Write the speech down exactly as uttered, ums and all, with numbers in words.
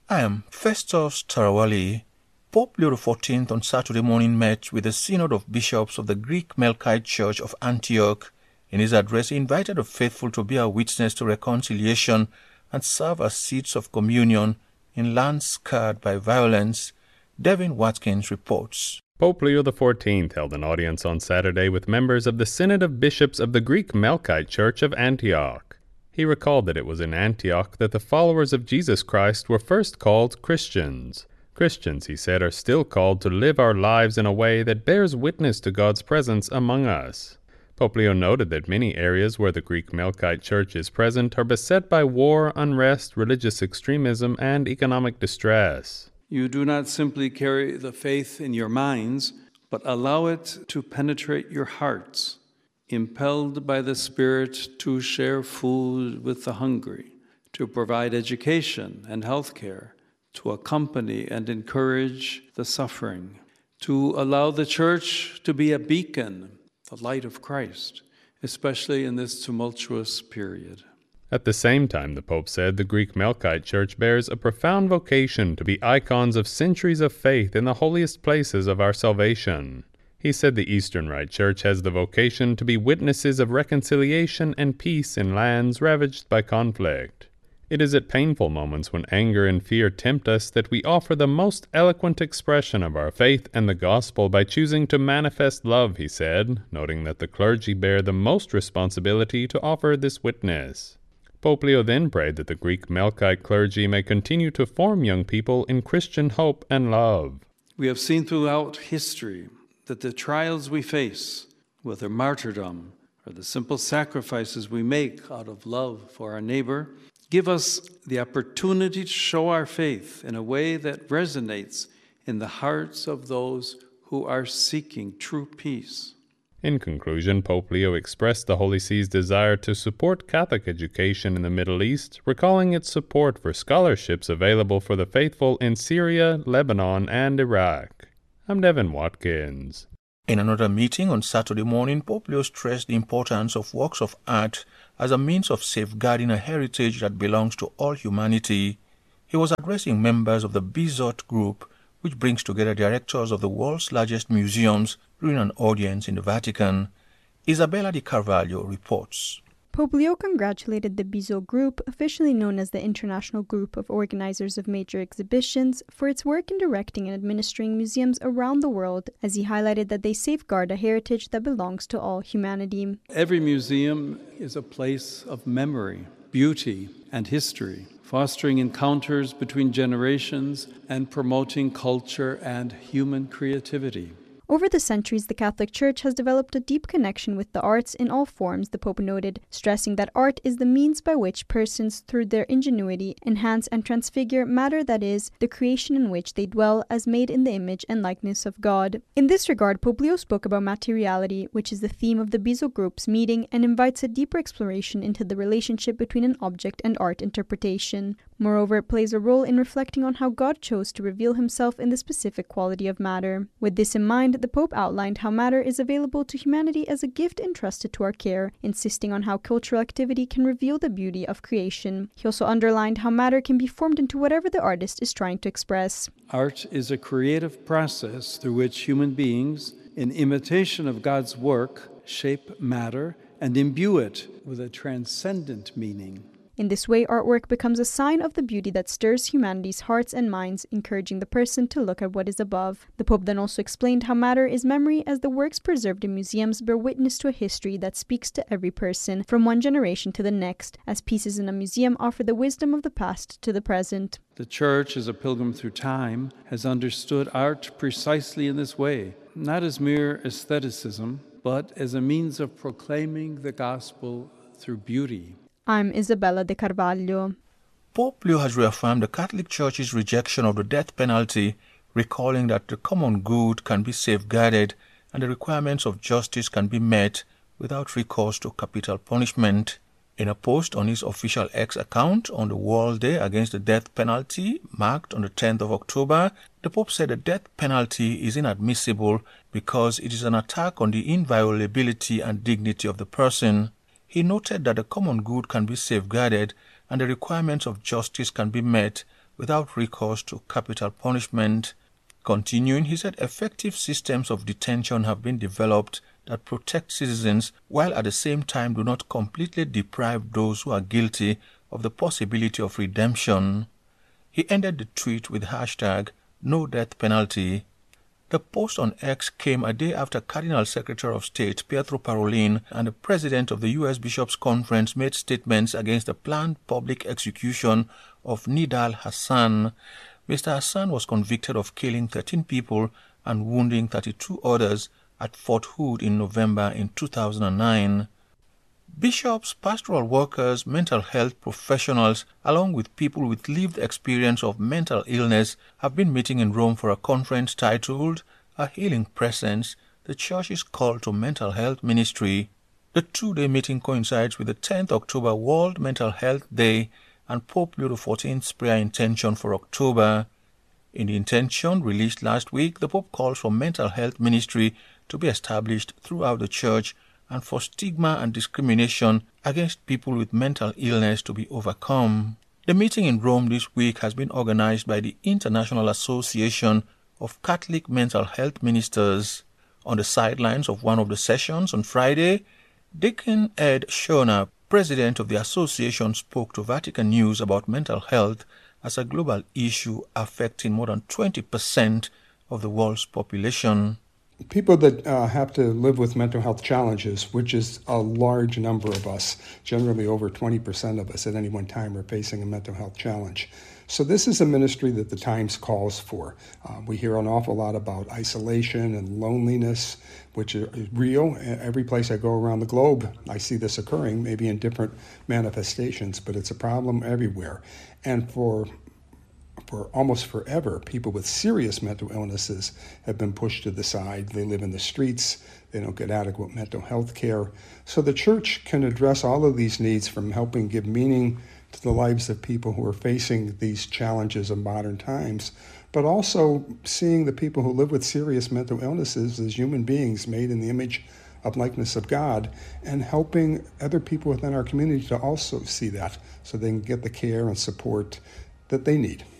I am Festus Tarawali. Pope Leo the fourteenth on Saturday morning met with the Synod of Bishops of the Greek Melkite Church of Antioch. In his address, he invited the faithful to be a witness to reconciliation and serve as seats of communion in lands scarred by violence. Devin Watkins reports. Pope Leo the fourteenth held an audience on Saturday with members of the Synod of Bishops of the Greek Melkite Church of Antioch. He recalled that it was in Antioch that the followers of Jesus Christ were first called Christians. Christians, he said, are still called to live our lives in a way that bears witness to God's presence among us. Pope Leo noted that many areas where the Greek Melkite Church is present are beset by war, unrest, religious extremism, and economic distress. You do not simply carry the faith in your minds, but allow it to penetrate your hearts, impelled by the Spirit to share food with the hungry, to provide education and health care, to accompany and encourage the suffering, to allow the Church to be a beacon, the light of Christ, especially in this tumultuous period. At the same time, the Pope said, the Greek Melkite Church bears a profound vocation to be icons of centuries of faith in the holiest places of our salvation. He said the Eastern Rite Church has the vocation to be witnesses of reconciliation and peace in lands ravaged by conflict. It is at painful moments when anger and fear tempt us that we offer the most eloquent expression of our faith and the gospel by choosing to manifest love, he said, noting that the clergy bear the most responsibility to offer this witness. Pope Leo then prayed that the Greek Melkite clergy may continue to form young people in Christian hope and love. We have seen throughout history that the trials we face, whether martyrdom or the simple sacrifices we make out of love for our neighbor, give us the opportunity to show our faith in a way that resonates in the hearts of those who are seeking true peace. In conclusion, Pope Leo expressed the Holy See's desire to support Catholic education in the Middle East, recalling its support for scholarships available for the faithful in Syria, Lebanon, and Iraq. I'm Devin Watkins. In another meeting on Saturday morning, Pope Leo stressed the importance of works of art as a means of safeguarding a heritage that belongs to all humanity. He was addressing members of the Bizot Group, which brings together directors of the world's largest museums, during an audience in the Vatican. Isabella Di Carvalho reports. Pope Leo congratulated the Bizot Group, officially known as the International Group of Organizers of Major Exhibitions, for its work in directing and administering museums around the world, as he highlighted that they safeguard a heritage that belongs to all humanity. Every museum is a place of memory, beauty, and history, fostering encounters between generations and promoting culture and human creativity. Over the centuries, the Catholic Church has developed a deep connection with the arts in all forms, the Pope noted, stressing that art is the means by which persons, through their ingenuity, enhance and transfigure matter, that is, the creation in which they dwell as made in the image and likeness of God. In this regard, Pope Leo spoke about materiality, which is the theme of the Bizot Group's meeting, and invites a deeper exploration into the relationship between an object and art interpretation. Moreover, it plays a role in reflecting on how God chose to reveal himself in the specific quality of matter. With this in mind, the Pope outlined how matter is available to humanity as a gift entrusted to our care, insisting on how cultural activity can reveal the beauty of creation. He also underlined how matter can be formed into whatever the artist is trying to express. Art is a creative process through which human beings, in imitation of God's work, shape matter and imbue it with a transcendent meaning. In this way, artwork becomes a sign of the beauty that stirs humanity's hearts and minds, encouraging the person to look at what is above. The Pope then also explained how matter is memory, as the works preserved in museums bear witness to a history that speaks to every person, from one generation to the next, as pieces in a museum offer the wisdom of the past to the present. The Church, as a pilgrim through time, has understood art precisely in this way, not as mere aestheticism, but as a means of proclaiming the gospel through beauty. I'm Isabella Di Carvalho. Pope Leo has reaffirmed the Catholic Church's rejection of the death penalty, recalling that the common good can be safeguarded and the requirements of justice can be met without recourse to capital punishment. In a post on his official X account on the World Day Against the Death Penalty, marked on the tenth of October, the Pope said the death penalty is inadmissible because it is an attack on the inviolability and dignity of the person. He noted that the common good can be safeguarded and the requirements of justice can be met without recourse to capital punishment. Continuing, he said effective systems of detention have been developed that protect citizens while at the same time do not completely deprive those who are guilty of the possibility of redemption. He ended the tweet with hashtag no death penalty. The post on X came a day after Cardinal Secretary of State Pietro Parolin and the President of the U S Bishops' Conference made statements against the planned public execution of Nidal Hassan. Mister Hassan was convicted of killing thirteen people and wounding thirty-two others at Fort Hood in November in two thousand nine. Bishops, pastoral workers, mental health professionals, along with people with lived experience of mental illness, have been meeting in Rome for a conference titled A Healing Presence, the Church's Call to Mental Health Ministry. The two-day meeting coincides with the tenth October World Mental Health Day and Pope Leo the fourteenth's prayer intention for October. In the intention released last week, the Pope calls for mental health ministry to be established throughout the Church and for stigma and discrimination against people with mental illness to be overcome. The meeting in Rome this week has been organized by the International Association of Catholic Mental Health Ministers. On the sidelines of one of the sessions on Friday, Deacon Ed Schoner, president of the association, spoke to Vatican News about mental health as a global issue affecting more than twenty percent of the world's population. People that uh, have to live with mental health challenges, which is a large number of us, generally over twenty percent of us at any one time are facing a mental health challenge. So this is a ministry that the Times calls for. Uh, we hear an awful lot about isolation and loneliness, which is real. Every place I go around the globe, I see this occurring, maybe in different manifestations, but it's a problem everywhere. And for For almost forever, people with serious mental illnesses have been pushed to the side. They live in the streets. They don't get adequate mental health care. So the Church can address all of these needs, from helping give meaning to the lives of people who are facing these challenges of modern times, but also seeing the people who live with serious mental illnesses as human beings made in the image of likeness of God, and helping other people within our community to also see that so they can get the care and support that they need.